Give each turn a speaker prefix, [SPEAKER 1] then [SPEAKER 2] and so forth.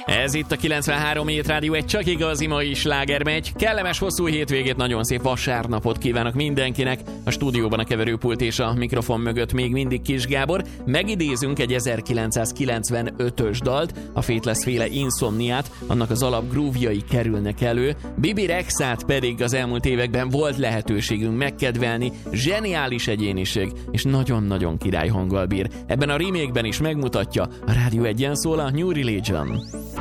[SPEAKER 1] Ez itt a 93 Hét Rádió, egy csak igazi mai sláger megy. Kellemes hosszú hétvégét, nagyon szép vasárnapot kívánok mindenkinek. A stúdióban a keverőpult és a mikrofon mögött még mindig Kis Gábor. Megidézünk egy 1995-ös dalt, a Faithless féle Insomniát, annak az alap groove-jai kerülnek elő. Bibi Rexát pedig az elmúlt években volt lehetőségünk megkedvelni, zseniális egyéniség, és nagyon-nagyon király hanggal bír. Ebben a remake-ben is megmutatja, a Rádió 1-en szól a New Religion.